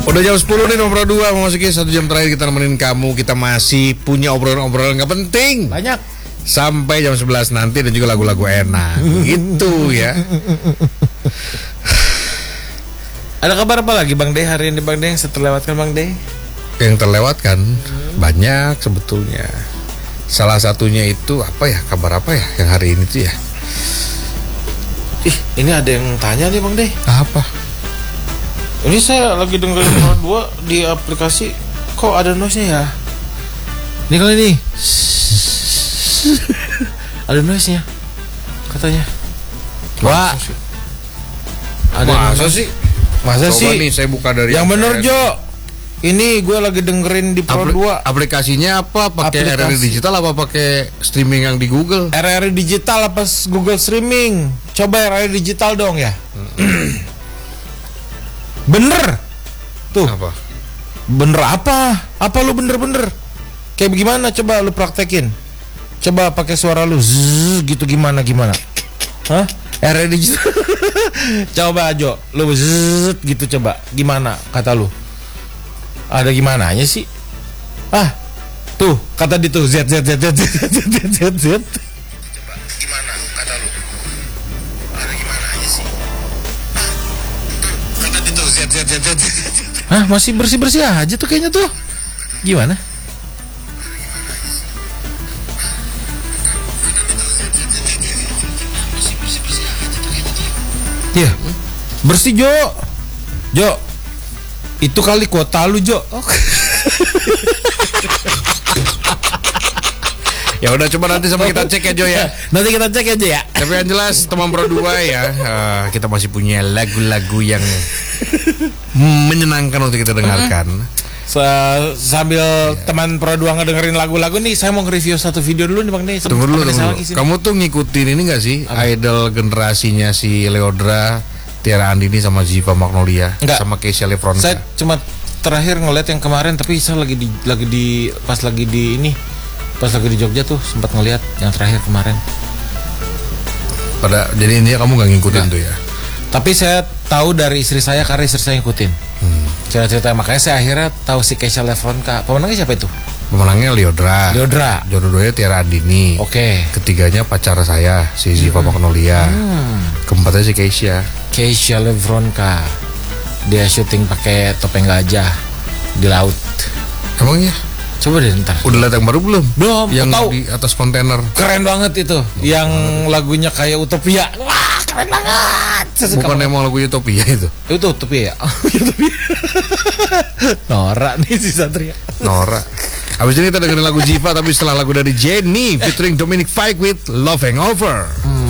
Udah jam 10 nih nomor 2, memasuki 1 jam terakhir kita nemenin kamu. Kita masih punya obrolan-obrolan gak penting. Banyak. Sampai jam 11 nanti dan juga lagu-lagu enak. Gitu ya. Ada kabar apa lagi Bang De hari ini Bang De yang terlewatkan Bang De? Yang terlewatkan banyak sebetulnya. Salah satunya itu apa ya, kabar apa ya yang hari ini tuh ya? Ih, ini ada yang tanya nih Bang De. Apa? Ini saya lagi dengerin nomor 2 di aplikasi, kok ada noise-nya ya? Ini kali ini ada noise-nya katanya. Wah, ada masa sih? Masa Coba sih? Nih saya buka dari yang bener Jo. Ini gue lagi dengerin di Pro 2. Aplikasinya apa? Pakai RRI digital apa pakai streaming yang di Google? RRI digital apa Google streaming? Coba RRI digital dong ya. Bener. Tuh. Apa? Bener apa? Apa lu bener-bener? Kayak gimana? Coba lu praktekin. Coba pakai suara lu zzz, gitu gimana? Hah? RRI digital. Coba Jo, lu zzz, gitu coba. Gimana kata lu? Ada gimana aja sih? Ah, tuh kata di tuh Z. Coba gimana kata lu? Ada gimana aja sih? Kata di tuh Z. Hah, masih bersih aja tuh kayaknya tuh. Gimana? Iya, bersih Jo. Itu kali kuota lu Jo. Ya udah coba nanti sama kita cek ya Jo ya. Nanti kita cek aja ya. Tapi yang jelas teman Pro 2 ya, kita masih punya lagu-lagu yang menyenangkan untuk kita dengarkan. Sambil teman Pro 2 ngedengerin lagu-lagu nih, saya mau nge-review satu video dulu nih Bang De. Tunggu dulu. Kamu tuh ngikutin ini gak sih? Apa? Idol generasinya si Leodra, Tiara Andini sama Ziva Magnolia. Enggak. Sama Keisha Lefronka. Saya cuma terakhir ngeliat yang kemarin, tapi saya lagi di pas lagi di Jogja tuh sempat ngeliat yang terakhir kemarin. Jadi ini kamu gak ngikutin tuh ya? Tapi saya tahu dari istri saya karena istri saya ngikutin. Cerita-cerita, makanya saya akhirnya tahu si Keisha Lefronka. Pemenangnya siapa itu? Pemenangnya Leodra. Jodoh-jodohnya Tiara Andini. Oke. Ketiganya pacar saya, si Ziva Magnolia. Keempatnya si Keisha Lefronka. Dia syuting pakai topeng gajah di laut. Emangnya? Coba deh ntar. Udah lihat yang baru belum? Belum. Yang tahu. Di atas kontainer. Keren banget itu. Yang lagunya kayak Utopia. Wah, keren banget. Bukan emang lagu Utopia itu? Itu Utopia ya. Norak nih si Satria. Norak. Habis ini kita dengerin lagu Ziva, tapi setelah lagu dari Jennie featuring Dominic Fike with Love Hangover.